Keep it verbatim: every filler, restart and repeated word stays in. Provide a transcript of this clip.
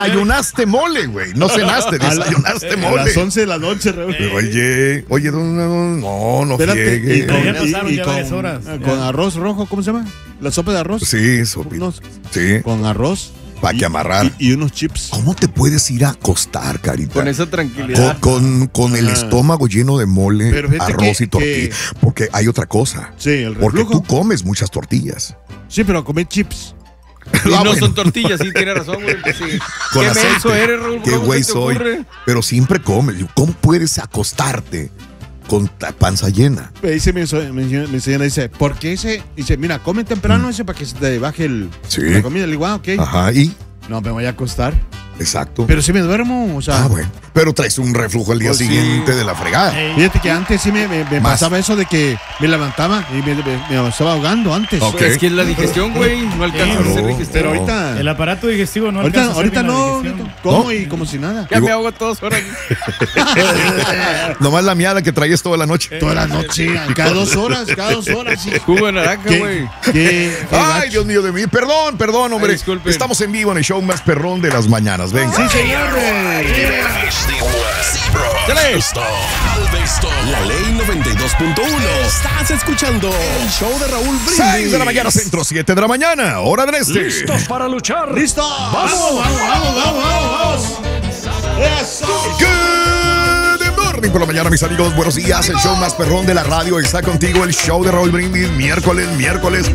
Desayunaste mole, güey. No cenaste, desayunaste mole. A las once de la noche, Raúl. Pero, oye, oye, no, no, no Espérate, friegue. y con, Ya pasaron y- y ya con- varias horas. con arroz rojo, ¿cómo se llama? ¿La sopa de arroz? Sí, sopita. Unos- Sí, Con arroz. para que y- amarrar. Y, y unos chips. ¿Cómo te puedes ir a acostar, Carita? Con esa tranquilidad. Con, con, con el Ah. estómago lleno de mole, Pero fíjate arroz que- y tortilla. que- Porque hay otra cosa. Sí, el Porque reflujo. tú comes muchas tortillas. Sí, pero comí chips. Y Ah, no bueno. son tortillas, sí, tiene razón, güey. Pues sí. Con Qué aceite. menso eres, Raúl. Qué ¿Cómo güey se te soy. ocurre? Pero siempre comes. ¿Cómo puedes acostarte con la panza llena? Me dice mi, so- mi, mi señora, dice, ¿por qué ese? Dice, mira, come temprano ese para que se te baje el, Sí. la comida. Le digo, ah, ok. Ajá, y No, me voy a acostar. exacto. Pero si me duermo, o sea. Ah, bueno. Pero traes un reflujo el día Pues sí. siguiente de la fregada. Fíjate que antes sí me, me- me Más. pasaba eso de que me levantaba y me, me- me estaba ahogando antes. Ok. Es que es la digestión, güey. No alcanza a Claro. hacer digestión. Pero ahorita. El aparato digestivo no ahorita alcanza a hacer ahorita bien la no, digestión. Neto, como ¿No? y como si nada. Ya Digo- me ahogo todas horas. Nomás la miada que traías toda la noche. Toda la noche, cada dos horas, cada dos horas. sí. Jugo de naranja, ¿Qué- güey. qué- qué Ay, gacho. Dios mío de mí. Perdón, perdón, hombre. Ay, disculpen. Estamos en vivo en el show más perrón de las mañanas. Venga. Sí, señores. Esto, esto, la ley noventa y dos punto uno. Estás escuchando el show de Raúl Brindis. seis de la mañana, centro, siete de la mañana, hora del este. ¿Listos para luchar? ¡Listo! ¡Vamos, vamos, vamos, vamos, vamos! ¡Eso! Good morning por la mañana, mis amigos. Buenos días. El show más perrón de la radio está contigo. El show de Raúl Brindis. Miércoles, miércoles.